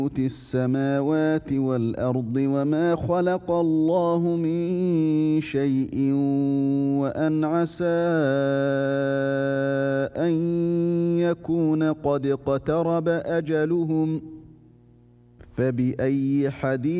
السماوات والأرض وما خلق الله من شيء وأن عسى أن يكون قد اقترب أجلهم فبأي حديث